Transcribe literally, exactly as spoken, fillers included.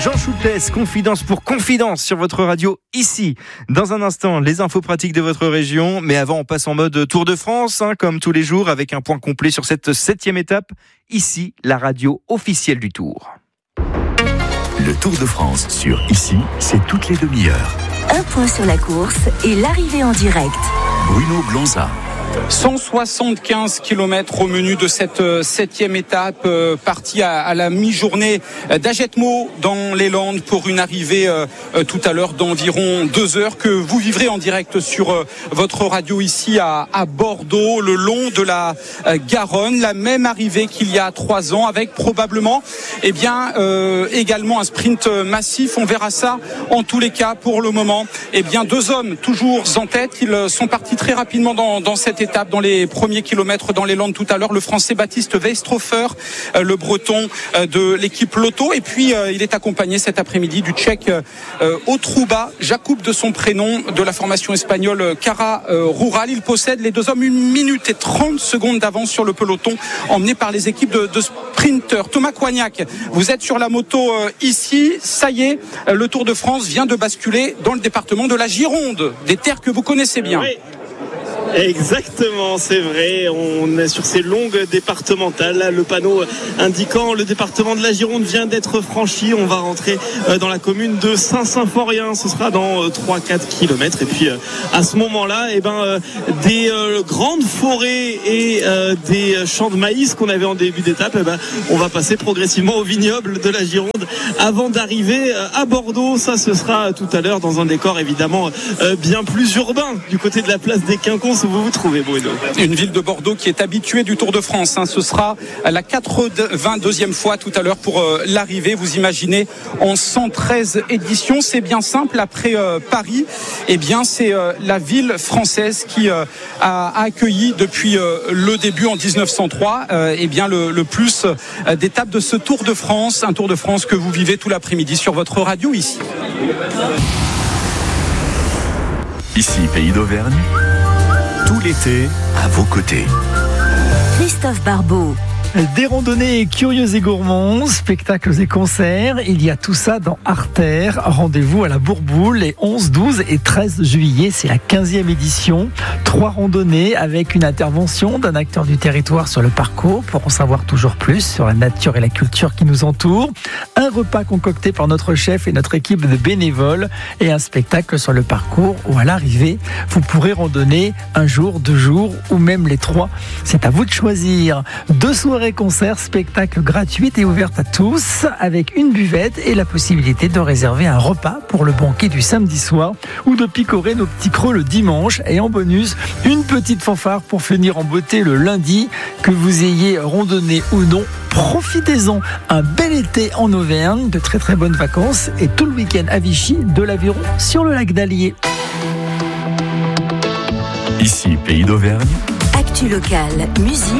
Jean Choupès, confidence pour confidence sur votre radio ici. Dans un instant, les infos pratiques de votre région. Mais avant, on passe en mode Tour de France, hein, comme tous les jours, avec un point complet sur cette septième étape. Ici, la radio officielle du Tour. Le Tour de France sur Ici, c'est toutes les demi-heures. Un point sur la course et l'arrivée en direct. Bruno Blanza. cent soixante-quinze kilomètres au menu de cette septième étape, euh, partie à, à la mi-journée d'Agetmo dans les Landes pour une arrivée euh, tout à l'heure d'environ deux heures que vous vivrez en direct sur euh, votre radio ici à, à Bordeaux, le long de la euh, Garonne. La même arrivée qu'il y a trois ans avec probablement eh bien, euh, également un sprint massif. On verra ça en tous les cas pour le moment. Eh bien, deux hommes toujours en tête. Ils sont partis très rapidement dans, dans cette étape, dans les premiers kilomètres dans les Landes tout à l'heure, le Français Baptiste Weistrofer, euh, le Breton euh, de l'équipe Lotto, et puis euh, il est accompagné cet après-midi du Tchèque euh, Otruba, Jakub de son prénom, de la formation espagnole Cara euh, Rural. Il possède les deux hommes une minute et trente secondes d'avance sur le peloton, emmené par les équipes de, de sprinteurs. Thomas Coignac, vous êtes sur la moto euh, ici, ça y est, euh, le Tour de France vient de basculer dans le département de la Gironde, des terres que vous connaissez bien. Oui. Exactement, c'est vrai. On est sur ces longues départementales. Là, le panneau indiquant le département de la Gironde vient d'être franchi. On va rentrer dans la commune de Saint-Symphorien. Ce sera dans trois à quatre kilomètres. Et puis, à ce moment-là, eh ben, des euh, grandes forêts et euh, des champs de maïs qu'on avait en début d'étape, eh ben, on va passer progressivement au vignoble de la Gironde avant d'arriver à Bordeaux. Ça, ce sera tout à l'heure dans un décor évidemment euh, bien plus urbain du côté de la place des Quinconces où vous vous trouvez, Bruno. Une ville de Bordeaux qui est habituée du Tour de France, hein. Ce sera la quatre-vingt-deuxième fois tout à l'heure pour euh, l'arrivée. Vous imaginez, en cent treize éditions. C'est bien simple. Après euh, Paris, eh bien, c'est euh, la ville française qui euh, a accueilli depuis euh, le début en dix-neuf cent trois euh, eh bien, le, le plus euh, d'étapes de ce Tour de France. Un Tour de France que vous vivez tout l'après-midi sur votre radio ici. Ici, Pays d'Auvergne. Tout l'été, à vos côtés. Christophe Barbeau. Des randonnées curieuses et gourmands, spectacles et concerts, il y a tout ça dans Artère. Rendez-vous à la Bourboule les onze, douze et treize juillet, c'est la quinzième édition. Trois randonnées avec une intervention d'un acteur du territoire sur le parcours pour en savoir toujours plus sur la nature et la culture qui nous entourent. Un repas concocté par notre chef et notre équipe de bénévoles et un spectacle sur le parcours où à l'arrivée, vous pourrez randonner un jour, deux jours ou même les trois. C'est à vous de choisir. Deux soirées concert, spectacle gratuite et ouverte à tous avec une buvette et la possibilité de réserver un repas pour le banquet du samedi soir ou de picorer nos petits creux le dimanche et en bonus une petite fanfare pour finir en beauté le lundi. Que vous ayez randonné ou non, profitez-en. Un bel été en Auvergne, de très très bonnes vacances et tout le week-end à Vichy, de l'Aviron sur le lac d'Allier. Ici, Pays d'Auvergne. Actu locale, musique.